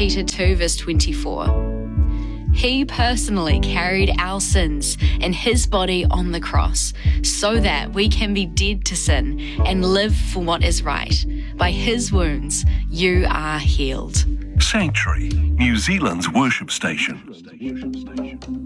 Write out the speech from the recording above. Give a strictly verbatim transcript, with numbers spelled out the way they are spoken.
Peter two, verse twenty-four. He personally carried our sins in his body on the cross so that we can be dead to sin and live for what is right. By his wounds, you are healed. Sanctuary, New Zealand's worship station.